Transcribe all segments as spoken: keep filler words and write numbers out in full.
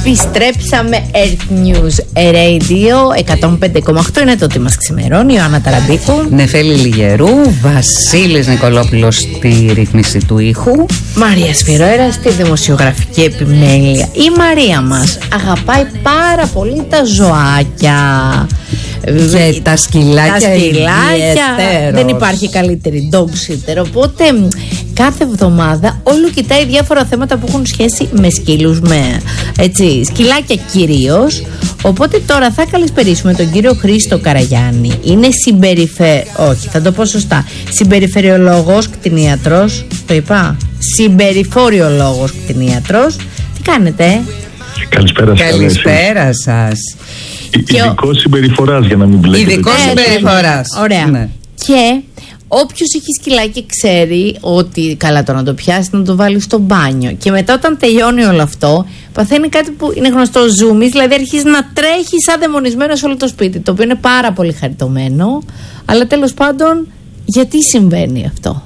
Επιστρέψαμε. Earth News Radio εκατόν πέντε κόμμα οκτώ είναι το τι μας ξημερώνει. Ιωάννα Ταραντίκου, Νεφέλη Λιγερού, Βασίλης Νικολόπουλος στη ρύθμιση του ήχου, Μαρία Σφυρόερα στη δημοσιογραφική επιμέλεια. Η Μαρία μας αγαπάει πάρα πολύ τα ζωάκια και τα σκυλάκια, τα σκυλάκια. Δεν υπάρχει καλύτερη dog sitter. Οπότε κάθε εβδομάδα όλο κοιτάει διάφορα θέματα που έχουν σχέση με σκύλους, με έτσι, σκυλάκια κυρίως. Οπότε τώρα θα καλησπερίσουμε τον κύριο Χρήστο Καραγιάννη. Είναι συμπεριφε... όχι, θα το πω σωστά. Συμπεριφερειολόγος, κτηνίατρος. Το είπα. Συμπεριφοριολόγος, κτηνίατρος. Τι κάνετε? Καλησπέρα σας. Καλησπέρα σας. Ειδικό συμπεριφοράς, για να μην μπλέκετε. Ειδικό συμπεριφοράς. Ωραία. Ναι. Και όποιος έχει σκυλάκι ξέρει ότι καλά το να το πιάσει, να το βάλει στο μπάνιο. Και μετά όταν τελειώνει όλο αυτό, παθαίνει κάτι που είναι γνωστό ζούμις, δηλαδή αρχίζει να τρέχει σαν δαιμονισμένο σε όλο το σπίτι. Το οποίο είναι πάρα πολύ χαριτωμένο. Αλλά τέλος πάντων, γιατί συμβαίνει αυτό?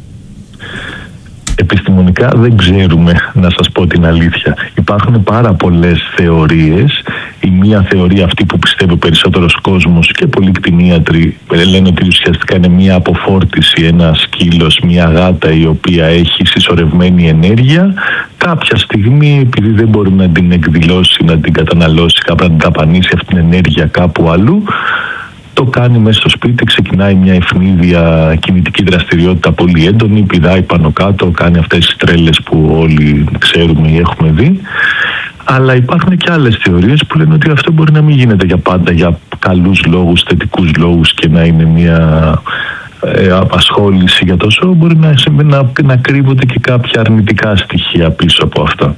Επιστημονικά δεν ξέρουμε, να σας πω την αλήθεια. Υπάρχουν πάρα πολλές θεωρίες. Η μία θεωρία, αυτή που πιστεύει ο περισσότερος κόσμος και πολλοί κτηνίατροι, λένε ότι ουσιαστικά είναι μία αποφόρτιση, ένα σκύλος, μία γάτα η οποία έχει συσσωρευμένη ενέργεια. Κάποια στιγμή, επειδή δεν μπορεί να την εκδηλώσει, να την καταναλώσει, κάπου να την ταπανίσει αυτή την ενέργεια κάπου αλλού, το κάνει μέσα στο σπίτι, ξεκινάει μια ευνίδια κινητική δραστηριότητα πολύ έντονη, πηδάει πάνω κάτω, κάνει αυτές τις τρέλες που όλοι ξέρουμε ή έχουμε δει. Αλλά υπάρχουν και άλλες θεωρίες που λένε ότι αυτό μπορεί να μην γίνεται για πάντα, για καλούς λόγους, θετικούς λόγους και να είναι μια ε, απασχόληση για το ζώο. Μπορεί να, να, να κρύβονται και κάποια αρνητικά στοιχεία πίσω από αυτά.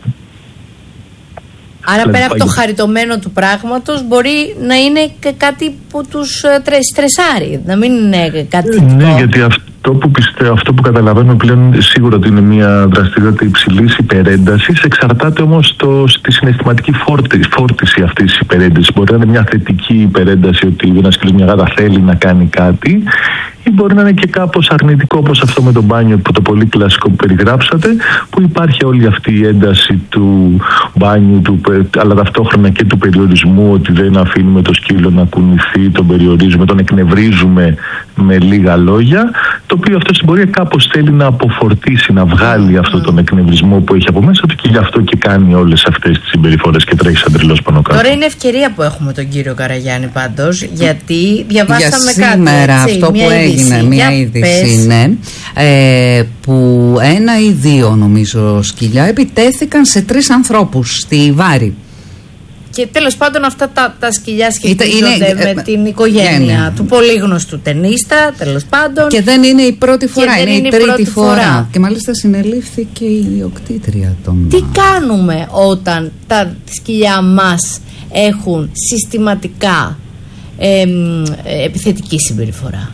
Άρα πέρα από το χαριτωμένο του πράγματος μπορεί να είναι και κάτι που τους στρεσάρει, να μην είναι κάτι θετικό. Ναι, γιατί αυτό που πιστεύω, αυτό που καταλαβαίνω πλέον σίγουρα ότι είναι μια δραστηριότητα υψηλής υπερέντασης, εξαρτάται όμως το, στη συναισθηματική φόρτιση, φόρτιση αυτής της υπερέντασης. Μπορεί να είναι μια θετική υπερένταση, ότι ένας σκύλος, μια γάτα θέλει να κάνει κάτι, ή μπορεί να είναι και κάπως αρνητικό, όπως αυτό με το μπάνιο, που το πολύ κλασικό που περιγράψατε, που υπάρχει όλη αυτή η ένταση του μπάνιου, του, αλλά ταυτόχρονα και του περιορισμού, ότι δεν αφήνουμε το σκύλο να κουνηθεί, τον περιορίζουμε, τον εκνευρίζουμε με λίγα λόγια, το οποίο αυτό στην πορεία κάπως θέλει να αποφορτήσει, να βγάλει αυτό τον εκνευρισμό που έχει από μέσα του, και γι' αυτό και κάνει όλες αυτές τις συμπεριφορές και τρέχει σαν τρελός πάνω κάτω. Τώρα είναι ευκαιρία που έχουμε τον κύριο Καραγιάννη πάντως, γιατί διαβάσαμε για κάτι. Σήμερα έτσι, αυτό μια που είδηση. έγινε, μια είδηση είναι ε, που ένα ή δύο νομίζω σκυλιά επιτέθηκαν σε τρεις ανθρώπους στη Βάρη. Και τέλος πάντων αυτά τα, τα σκυλιά σχετίζονται είναι, με ε, την οικογένεια είναι. του πολύ γνωστού ταινίστα, τέλος πάντων. Και δεν είναι η πρώτη φορά, είναι, είναι η τρίτη πρώτη φορά. φορά. Και μάλιστα συνελήφθηκε η ιδιοκτήτρια των... Τι κάνουμε όταν τα σκυλιά μας έχουν συστηματικά ε, ε, επιθετική συμπεριφορά?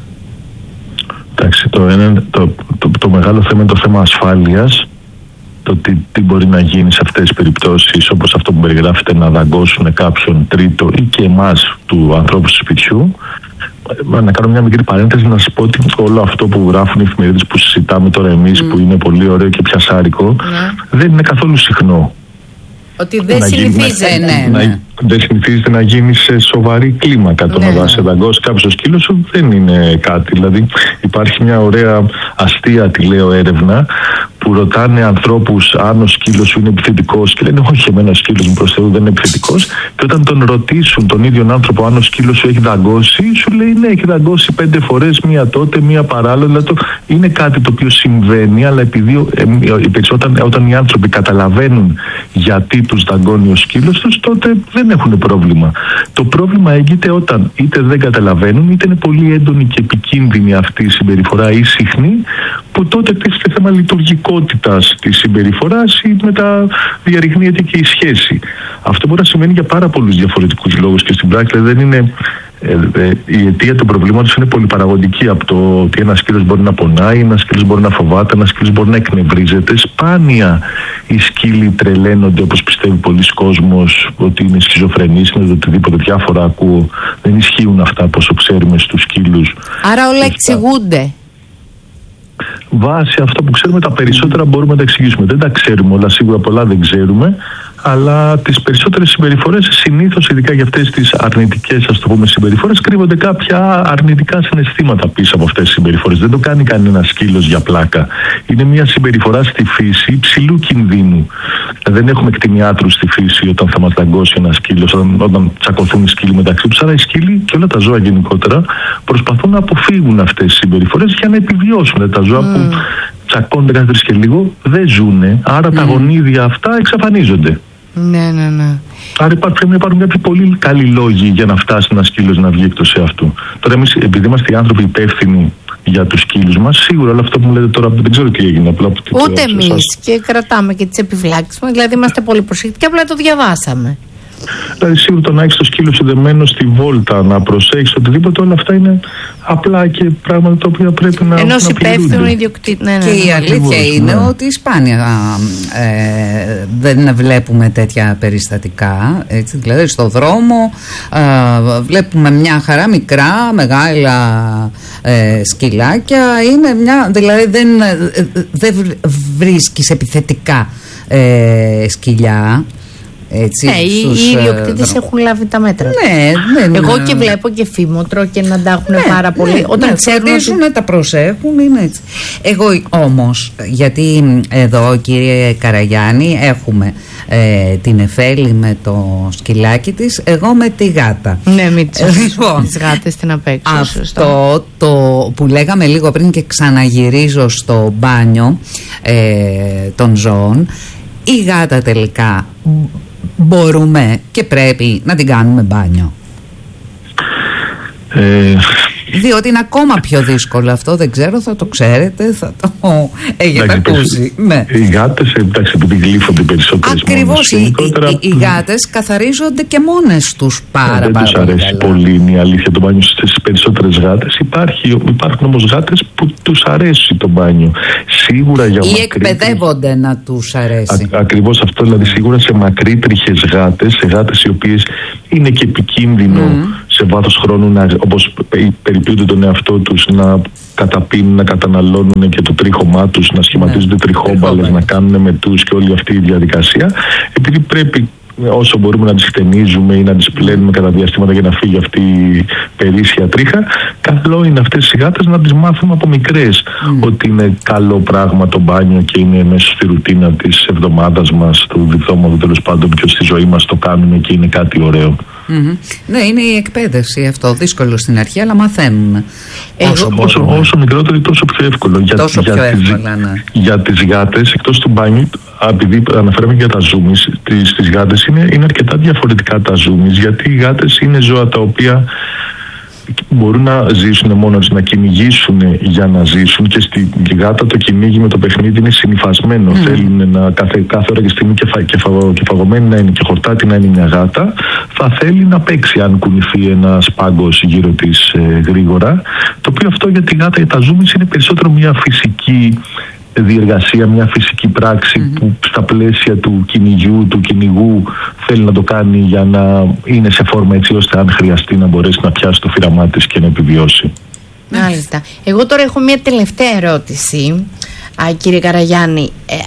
Εντάξει, το, ένα, το, το, το μεγάλο θέμα είναι το θέμα ασφάλειας. Το τι, τι μπορεί να γίνει σε αυτές τις περιπτώσεις, όπως αυτό που περιγράφεται, να δαγκώσουν κάποιον τρίτο ή και εμάς του ανθρώπου του σπιτιού. Να κάνω μια μικρή παρένθεση, να σας πω ότι όλο αυτό που γράφουν οι εφημερίδες, που συζητάμε τώρα εμείς, mm. που είναι πολύ ωραίο και πιασάρικο, mm. δεν είναι καθόλου συχνό. Ότι δεν συνηθίζεται. Ναι, ναι, ναι. Δεν συνηθίζεται να γίνει σε σοβαρή κλίμακα. Το ναι. να σε δαγκώσει κάποιο σκύλο σου δεν είναι κάτι. Δηλαδή, υπάρχει μια ωραία αστεία, τη λέω, έρευνα, που ρωτάνε ανθρώπους αν ο σκύλος σου είναι επιθετικός, και λένε όχι, εμένα ο σκύλος μου προς Θεού δεν είναι επιθετικός. Και όταν τον ρωτήσουν τον ίδιο άνθρωπο αν ο σκύλος σου έχει δαγκώσει, σου λέει ναι, έχει δαγκώσει πέντε φορές, μία τότε, μία παράλληλα. Δηλαδή, το, είναι κάτι το οποίο συμβαίνει, αλλά επειδή ε, όταν, όταν οι άνθρωποι καταλαβαίνουν γιατί τους δαγκώνει ο σκύλος τους, τότε δεν έχουν πρόβλημα. Το πρόβλημα έγκυται όταν είτε δεν καταλαβαίνουν, είτε είναι πολύ έντονη και επικίνδυνη αυτή η συμπεριφορά ή συχνή, που τότε τίθεται θέμα λειτουργικότητας της συμπεριφοράς ή μετά διαρριγνύεται και η σχέση. Αυτό μπορεί να σημαίνει για πάρα πολλούς διαφορετικούς λόγους και στην πράξη δεν είναι. Ε, ε, η αιτία του προβλήματος είναι πολυπαραγωγική, από το ότι ένας σκύλος μπορεί να πονάει, ένας σκύλος μπορεί να φοβάται, ένας σκύλος μπορεί να εκνευρίζεται. Σπάνια οι σκύλοι τρελαίνονται, όπως πιστεύει πολλοί κόσμος, ότι είναι σχιζοφρενείς, είναι οτιδήποτε. Διάφορα ακούω. Δεν ισχύουν αυτά όπως ξέρουμε στους σκύλους. Άρα όλα εξηγούνται. Βάσει αυτό που ξέρουμε, τα περισσότερα μπορούμε να τα εξηγήσουμε. Δεν τα ξέρουμε όλα, σίγουρα πολλά δεν ξέρουμε, αλλά τις περισσότερες συμπεριφορές, συνήθως ειδικά για αυτές τις αρνητικές, ας το πούμε, συμπεριφορές, κρύβονται κάποια αρνητικά συναισθήματα πίσω από αυτές τις συμπεριφορές. Δεν το κάνει κανένα σκύλος για πλάκα. Είναι μια συμπεριφορά στη φύση υψηλού κινδύνου. Δεν έχουμε κτηνιάτρους στη φύση όταν θα μας δαγκώσει ένα σκύλος, όταν, όταν τσακωθούν οι σκύλοι μεταξύ τους. Άρα οι σκύλοι και όλα τα ζώα γενικότερα προσπαθούν να αποφύγουν αυτές τις συμπεριφορές για να επιβιώσουν. Τα ζώα mm. που τσακώνονται κάθε τρεις και λίγο δεν ζουνε, άρα mm. τα γονίδια αυτά εξαφανίζονται. Ναι, ναι, ναι. Άρα υπάρχει, πρέπει να υπάρχουν κάποιοι πολύ καλοί λόγοι για να φτάσει ένα σκύλος να βγει εκτός εαυτού. Τώρα, εμείς, επειδή είμαστε οι άνθρωποι υπεύθυνοι για τους σκύλους μας, σίγουρα όλο αυτό που μου λέτε τώρα δεν ξέρω τι έγινε. Απλά από ούτε εμείς, και κρατάμε και τις επιφυλάξεις μας, δηλαδή είμαστε πολύ προσεκτικοί, απλά το διαβάσαμε. Δηλαδή, σίγουρα το να έχει το σκύλο σου δεμένο στη βόλτα, να προσέχει οτιδήποτε, όλα αυτά είναι απλά και πράγματα τα οποία πρέπει να. Ενός υπεύθυνου ιδιοκτήτη. Ναι, ναι, και ναι, η αλήθεια ακριβώς, είναι ναι. ότι σπάνια ε, δεν βλέπουμε τέτοια περιστατικά. Έτσι, δηλαδή, στο δρόμο ε, βλέπουμε μια χαρά μικρά, μεγάλα ε, σκυλάκια. Είναι μια, δηλαδή, δεν, δεν βρίσκεις επιθετικά ε, σκυλιά. Έτσι, ναι, στους, οι ιδιοκτήτες ε, έχουν λάβει τα μέτρα. Ναι, ναι, εγώ ναι. και βλέπω και φήμοτρο και να τα έχουν ναι, πάρα πολύ. Ναι, όταν ναι, ξέρουν ότι... να τα προσέχουν, είναι έτσι. Εγώ όμως, γιατί εδώ, κύριε Καραγιάννη, έχουμε ε, την Εφέλη με το σκυλάκι της, εγώ με τη γάτα. Ναι, με τις, λοιπόν, τις γάτες την απέξω. Αυτό το που λέγαμε λίγο πριν και ξαναγυρίζω στο μπάνιο ε, των ζώων, η γάτα τελικά μπορούμε και πρέπει να την κάνουμε μπάνιο? Ε... Διότι είναι ακόμα πιο δύσκολο αυτό, δεν ξέρω, θα το ξέρετε, θα το έχετε ακούσει. Ναι. Οι γάτες, εντάξει, επειδή γλύφονται περισσότερες. Ακριβώς, οι, γενικότερα... οι, οι γάτες καθαρίζονται και μόνες τους πάρα ε, δεν πάρα τους αρέσει καλά. πολύ, είναι η αλήθεια, το μπάνιο στις περισσότερες γάτες. Υπάρχει, υπάρχουν όμως γάτες που τους αρέσει το μπάνιο. Σίγουρα για ή μακρύ... εκπαιδεύονται να τους αρέσει. Α, ακριβώς αυτό, δηλαδή σίγουρα σε μακρύτριχες γάτες, σε γάτες οι οποίες είναι και επικίνδυνο mm. σε βάθος χρόνου, να, όπως περιποιούνται τον εαυτό τους, να καταπίνουν, να καταναλώνουν και το τρίχωμά τους, να σχηματίζονται ναι. τριχόμπαλες, να κάνουν μετούς και όλη αυτή η διαδικασία, επειδή πρέπει όσο μπορούμε να τις χτενίζουμε ή να τις πλένουμε κατά διαστήματα για να φύγει αυτή η περίσσια τρίχα, καλό είναι αυτές οι γάτες να τις μάθουμε από μικρές mm. ότι είναι καλό πράγμα το μπάνιο και είναι μέσα στη ρουτίνα της εβδομάδας μας, του διπτώματος τέλος πάντων, και στη ζωή μας το κάνουμε και είναι κάτι ωραίο. Mm-hmm. Ναι, είναι η εκπαίδευση αυτό, δύσκολο στην αρχή, αλλά μαθαίνουμε. Όσο, όσο, όσο μικρότερο τόσο πιο εύκολο. Για, τόσο για, πιο τις, εύκολα, ναι. Για τις γάτες, εκτός του μπάνιου, επειδή αναφέραμε για τα ζούμις, στις γάτες είναι, είναι αρκετά διαφορετικά τα ζούμις, γιατί οι γάτες είναι ζώα τα οποία μπορούν να ζήσουν μόνο τους, να κυνηγήσουν για να ζήσουν, και στη γάτα το κυνήγι με το παιχνίδι είναι συνυφασμένο. Mm. Θέλουν να κάθε, κάθε ώρα και στιγμή και, φα, και, φα, και φαγωμένη να είναι και χορτάτη να είναι μια γάτα, θα θέλει να παίξει αν κουνηθεί ένα πάγκος γύρω της ε, γρήγορα. Το οποίο αυτό για τη γάτα, για τα ζούμις, είναι περισσότερο μια φυσική διεργασία, μια φυσική πράξη mm-hmm. που στα πλαίσια του κυνηγιού, του κυνηγού θέλει να το κάνει για να είναι σε φόρμα έτσι ώστε αν χρειαστεί να μπορέσει να πιάσει το φύραμά της και να επιβιώσει. Μάλιστα. Εγώ τώρα έχω μια τελευταία ερώτηση, α, κύριε Καραγιάννη. Ε,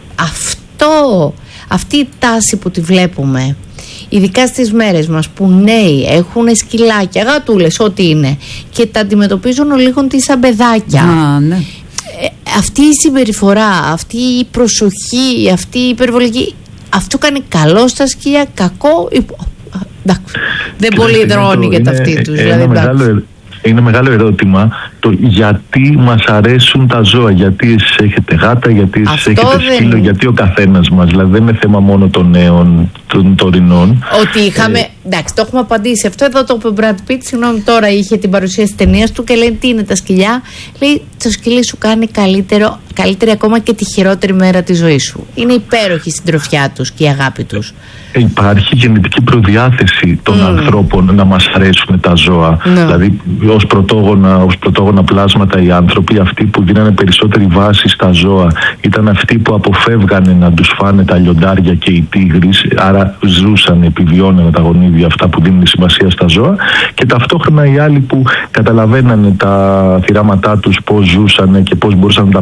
αυτό, αυτή η τάση που τη βλέπουμε, ειδικά στις μέρες μας που νέοι έχουν σκυλάκια, γατούλες, ό,τι είναι, και τα αντιμετωπίζουν ο λίγων τις σαν παιδάκια. Α, ναι. Ε, αυτή η συμπεριφορά, αυτή η προσοχή, αυτή η υπερβολική, αυτό κάνει καλό στα σκυλιά, κακό? Εντάξει, δεν πολύ δρώνει για τα αυτή τους. Δηλαδή, μεγάλο, είναι μεγάλο ερώτημα το γιατί μας αρέσουν τα ζώα, γιατί εσείς έχετε γάτα, γιατί εσείς αυτό έχετε δεν... σκύλο, γιατί ο καθένας μας. Δηλαδή δεν είναι θέμα μόνο των νέων, των τωρινών. Ότι είχαμε, ε... εντάξει, το έχουμε απαντήσει αυτό. Εδώ το είπε ο Brad Pitt, συγγνώμη, τώρα είχε την παρουσίαση της ταινίας του και λέει τι είναι τα σκυλιά. Λέει το σκυλί σου κάνει καλύτερο, καλύτερη ακόμα και τη χειρότερη μέρα της ζωής σου. Είναι υπέροχη η συντροφιά τους και η αγάπη τους. Υπάρχει γενετική προδιάθεση των mm. ανθρώπων να μας αρέσουν τα ζώα. No. Δηλαδή ως πρωτόγωνα, ως πρωτόγωνα πλάσματα οι άνθρωποι, αυτοί που δίνανε περισσότερη βάση στα ζώα, ήταν αυτοί που αποφεύγανε να τους φάνε τα λιοντάρια και οι τίγρεις, άρα ζούσαν, επιβιώνανε τα γονίδια αυτά που δίνουν σημασία στα ζώα, και ταυτόχρονα οι άλλοι που καταλαβαίνανε τα θυράματά τους, πώς ζούσαν και πώς μπορούσαν να τα πιάσουν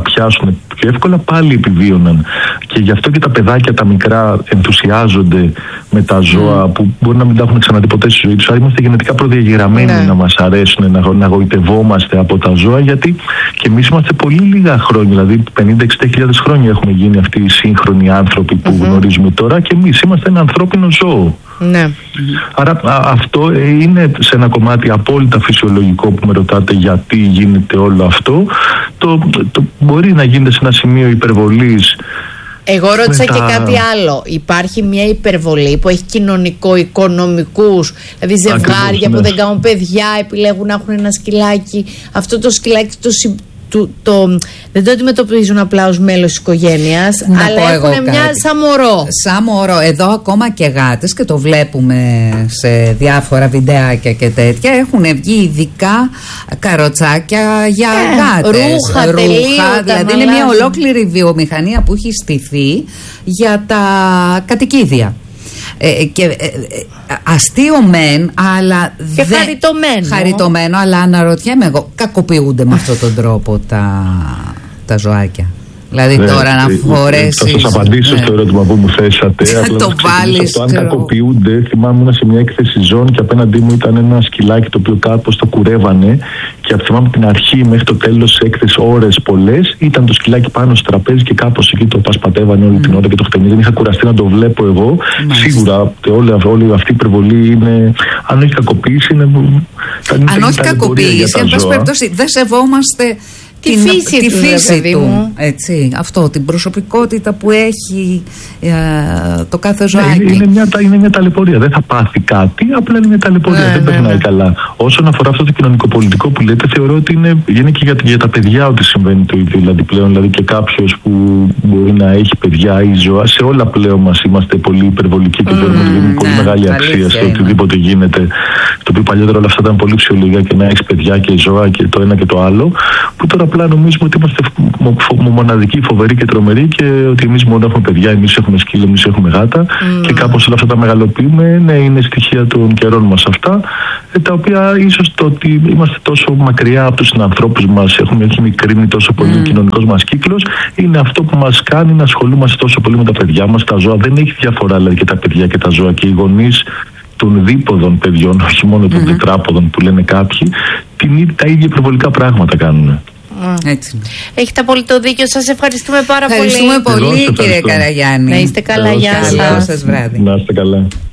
περάσουν πιο εύκολα, πάλι επιβίωναν. Και γι' αυτό και τα παιδάκια τα μικρά ενθουσιάζονται με τα ζώα mm. που μπορεί να μην τα έχουν ξαναδεί ποτέ στη ζωή τους. Άρα είμαστε γενετικά προδιαγεγραμμένοι mm. να μας αρέσουν, να, να γοητευόμαστε από τα ζώα, γιατί και εμείς είμαστε πολύ λίγα χρόνια, δηλαδή πενήντα με εξήντα χιλιάδες χρόνια έχουμε γίνει αυτοί οι σύγχρονοι άνθρωποι που mm-hmm. γνωρίζουμε τώρα, και εμείς είμαστε ένα ανθρώπινο ζώο. Ναι. Άρα α, αυτό είναι σε ένα κομμάτι απόλυτα φυσιολογικό που με ρωτάτε γιατί γίνεται όλο αυτό. Το, το, το μπορεί να γίνεται σε ένα σημείο υπερβολής. Εγώ ρώτησα τα... και κάτι άλλο. Υπάρχει μια υπερβολή που έχει κοινωνικο-οικονομικούς, δηλαδή ζευγάρια Ακριβώς, ναι. που δεν κάνουν παιδιά, επιλέγουν να έχουν ένα σκυλάκι. Αυτό το σκυλάκι το Το, το, δεν το αντιμετωπίζουν απλά ως μέλος της οικογένειας, να αλλά έχουν μια σαν μωρό. Σαν μωρό. Εδώ ακόμα και γάτες, και το βλέπουμε σε διάφορα βιντεάκια και τέτοια, έχουν βγει ειδικά καροτσάκια για ε, γάτες. Ρούχα, ρούχα τελείωτα, δηλαδή είναι μια ολόκληρη βιομηχανία που έχει στηθεί για τα κατοικίδια. Ε, και ε, αστείο μεν, αλλά και δε, χαριτωμένο. χαριτωμένο, αλλά αναρωτιέμαι εγώ, κακοποιούνται με αυτόν τον τρόπο τα, τα ζωάκια? Δηλαδή ναι, τώρα να φορέσεις. Θα σας απαντήσω ναι. στο ερώτημα που μου θέσατε. Θα το βάλεις. Αν κακοποιούνται, θυμάμαι ήμουν σε μια έκθεση ζώων και απέναντί μου ήταν ένα σκυλάκι το οποίο κάπως το κουρεύανε. Και θυμάμαι την αρχή μέχρι το τέλος της έκθεσης, ώρες πολλές, ήταν το σκυλάκι πάνω στο τραπέζι και κάπως εκεί το πασπατεύανε όλη mm. την ώρα και το χτενίζανε. Είχα κουραστεί να το βλέπω εγώ. Μάλιστα. Σίγουρα όλη, όλη αυτή η υπερβολή είναι. Αν όχι κακοποίηση, είναι. Αν όχι κακοποίηση, εν πάση περιπτώσει, δεν σεβόμαστε. Τη την, φύση τη του, φύση του μου. Έτσι, αυτό, την προσωπικότητα που έχει ε, το κάθε ζωάκι. Είναι, είναι, μια, είναι μια ταλαιπωρία. Δεν θα πάθει κάτι, απλά είναι μια ταλαιπωρία. Ναι, δεν ναι, περνάει ναι. καλά. Όσον αφορά αυτό το κοινωνικοπολιτικό που λέτε, θεωρώ ότι είναι, είναι και για, για τα παιδιά ότι συμβαίνει το ίδιο. Δηλαδή πλέον, δηλαδή και κάποιος που μπορεί να έχει παιδιά ή ζώα, σε όλα πλέον μας είμαστε πολύ υπερβολικοί και θεωρούμε ότι δίνουμε πολύ μεγάλη αξία σε οτιδήποτε γίνεται. Το οποίο παλιότερα όλα αυτά ήταν πολύ φυσιολογικά και να έχει παιδιά και ζώα και το ένα και το άλλο. Που τώρα απλά νομίζουμε ότι είμαστε μοναδικοί, φοβεροί και τρομεροί και ότι εμείς μόνο έχουμε παιδιά, εμείς έχουμε σκύλο, εμείς έχουμε γάτα mm. και κάπως όλα αυτά τα μεγαλοποιούμε. Ναι, είναι στοιχεία των καιρών μας αυτά, τα οποία ίσως το ότι είμαστε τόσο μακριά από τους συνανθρώπους μας, έχουμε έχει μικρύνει τόσο πολύ mm. ο κοινωνικός μας κύκλος, είναι αυτό που μας κάνει να ασχολούμαστε τόσο πολύ με τα παιδιά μας, τα ζώα. Δεν έχει διαφορά δηλαδή και τα παιδιά και τα ζώα, και οι γονείς των δίποδων παιδιών, όχι μόνο των mm-hmm. τετράποδων που λένε κάποιοι, την, τα ίδια υπερβολικά πράγματα κάνουν. Έτσι. Έχετε απόλυτο δίκιο. Σας ευχαριστούμε πάρα ευχαριστούμε πολύ. Ευχαριστούμε πολύ, κύριε Καραγιάννη. Να είστε καλά, γεια σας. Καλό σας βράδυ. Να είστε καλά.